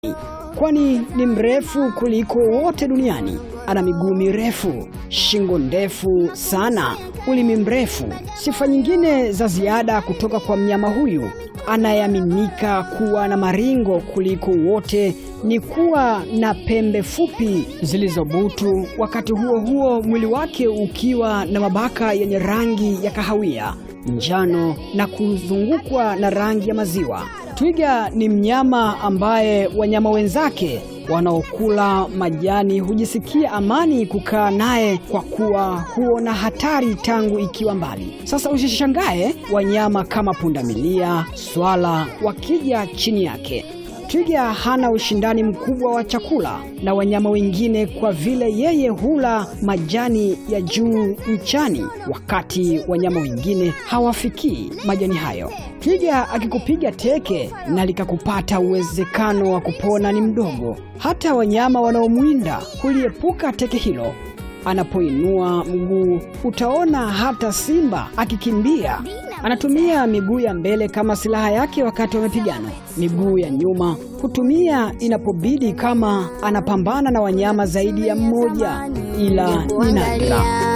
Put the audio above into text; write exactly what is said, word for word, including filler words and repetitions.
kwani ni mrefu kuliko wote duniani. Ana miguu mirefu, shingo ndefu sana, ulimi mrefu. Sifa nyingine za ziada kutoka kwa mnyama huyu anayeaminika kuwa na maringo kuliko wote ni kuwa na pembe fupi zilizobutu, wakati huo huo mwili wake ukiwa na mabaka yenye rangi ya kahawia, njano na kuzungukwa na rangi ya maziwa. Twiga ni mnyama ambaye wanyama wenzake wanaokula majani hujisikia amani kukaa naye kwa kuwa huona hatari tangu ikiwa mbali. Sasa usishangae wanyama kama pundamilia, swala wakija chini yake. Twiga hana ushindani mkubwa wa chakula na wanyama wengine kwa vile yeye hula majani ya juu nchani, wakati wanyama wengine hawafikii majani hayo. Twiga akikupiga teke na likakupata, uwezekano wa kupona ni mdogo. Hata wanyama wanaomwinda huliepuka teke hilo. Anapoinua mguu, utaona hata simba akikimbia anatumia miguu ya mbele kama silaha yake wakati wa mapigano. Miguu ya nyuma hutumia inapobidi kama anapambana na wanyama zaidi ya mmoja, ila ni nadra.